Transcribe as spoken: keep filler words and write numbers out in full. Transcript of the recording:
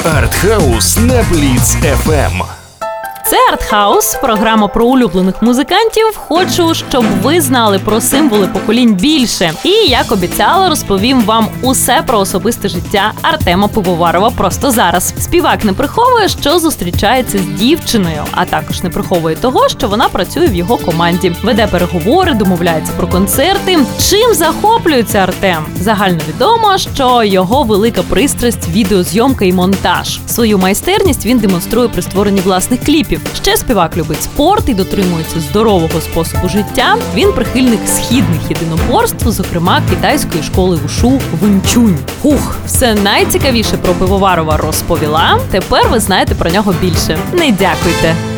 Артхаус на Бліц еф ем. Це Артхаус, програма про улюблених музикантів. Хочу, щоб ви знали про символи поколінь більше. І, як обіцяла, розповім вам усе про особисте життя Артема Пивоварова просто зараз. Співак не приховує, що зустрічається з дівчиною, а також не приховує того, що вона працює в його команді. Веде переговори, домовляється про концерти. Чим захоплюється Артем? Загальновідомо, що його велика пристрасть – відеозйомка і монтаж. Свою майстерність він демонструє при створенні власних кліпів. Ще співак любить спорт і дотримується здорового способу життя. Він прихильник східних єдиноборств, зокрема китайської школи вушу Вунь-чунь. Хух, все найцікавіше про Пивоварова розповіла. Тепер ви знаєте про нього більше. Не дякуйте.